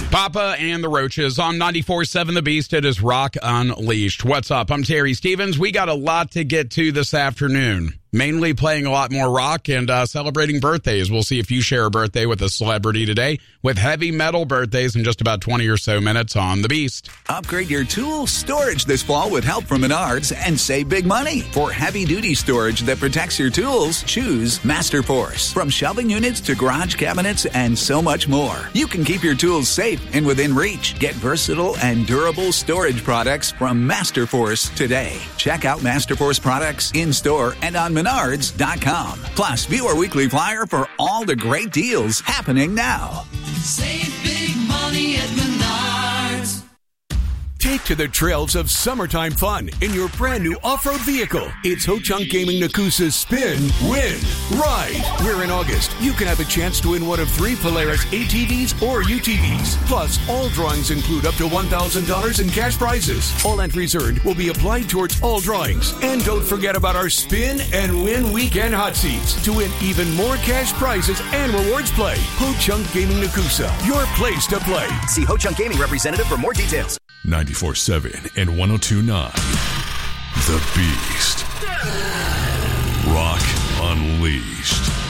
Papa and the Roaches on 94.7 The Beast. It is Rock Unleashed. What's up? I'm Terry Stevens. We got a lot to get to this afternoon. Mainly playing a lot more rock and celebrating birthdays. We'll see if you share a birthday with a celebrity today with heavy metal birthdays in just about 20 or so minutes on The Beast. Upgrade your tool storage this fall with help from Menards and save big money. For heavy-duty storage that protects your tools, choose Masterforce. From shelving units to garage cabinets and so much more. You can keep your tools safe and within reach. Get versatile and durable storage products from Masterforce today. Check out Masterforce products in-store and on Menards.com. Plus, view our weekly flyer for all the great deals happening now. Save big money at Menards. Take to the trails of summertime fun in your brand new off-road vehicle. It's Ho-Chunk Gaming Nakusa's Spin, Win, Ride. Where in August, you can have a chance to win one of 3 Polaris ATVs or UTVs. Plus, all drawings include up to $1,000 in cash prizes. All entries earned will be applied towards all drawings. And don't forget about our Spin and Win Weekend Hot Seats to win even more cash prizes and rewards play. Ho-Chunk Gaming Nakusa, your place to play. See Ho-Chunk Gaming representative for more details. 94.7 and 102.9. The Beast. Rock Unleashed.